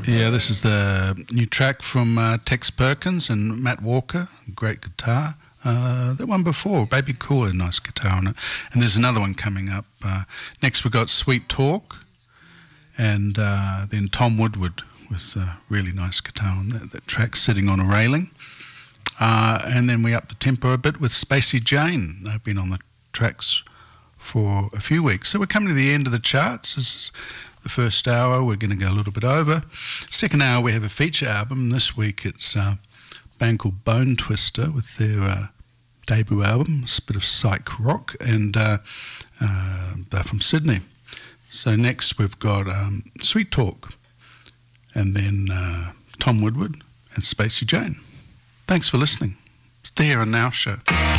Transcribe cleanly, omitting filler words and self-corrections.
Yeah, this is the new track from Tex Perkins and Matt Walker. Great guitar. That one before, Baby Cool, a nice guitar on it. And there's another one coming up. Next we've got Sweet Talk, and then Tom Woodward with a really nice guitar on that track, Sitting on a Railing. And then we up the tempo a bit with Spacey Jane. They've been on the tracks for a few weeks. So we're coming to the end of the charts. This is the first hour. We're going to go a little bit over. Second hour, we have a feature album. This week it's a band called Bone Twister with their debut album. It's a bit of psych rock, and they're from Sydney. So next we've got Sweet Talk, and then Tom Woodward and Spacey Jane. Thanks for listening. It's the Here and Now Show.